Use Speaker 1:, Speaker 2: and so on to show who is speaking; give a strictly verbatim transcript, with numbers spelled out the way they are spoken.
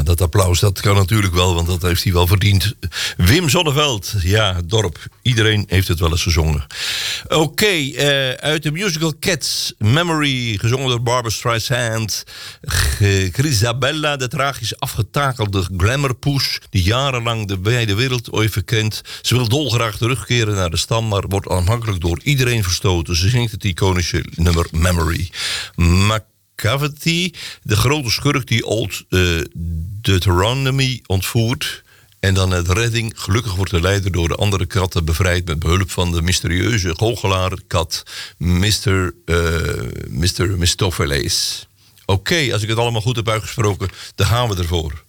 Speaker 1: dat applaus, dat kan natuurlijk wel, want dat heeft hij wel verdiend. Wim Sonneveld, ja, Dorp. Iedereen heeft het wel eens gezongen. Oké, okay, uh, uit de musical Cats, Memory, gezongen door Barbra Streisand. Grisabella, de tragisch afgetakelde glamourpoes, die jarenlang de wijde wereld ooit verkent. Ze wil dolgraag terugkeren naar de stam, maar wordt aanvankelijk door iedereen verstoten. Ze zingt het iconische nummer Memory. Macavity, de grote schurk die Old uh, Deuteronomy ontvoert. En dan het redding. Gelukkig wordt de leider door de andere katten bevrijd met behulp van de mysterieuze goochelaar kat mister Uh, mister Mistopheles. Oké, okay, als ik het allemaal goed heb uitgesproken, dan gaan we ervoor.